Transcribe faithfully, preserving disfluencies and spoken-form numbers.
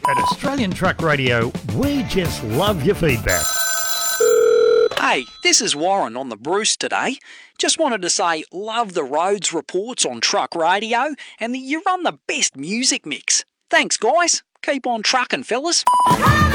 At Australian Truck Radio, we just love your feedback. Hey, this is Warren on the Bruce today. Just wanted to say love the roads reports on Truck Radio and that you run the best music mix. Thanks, guys. Keep on trucking, fellas.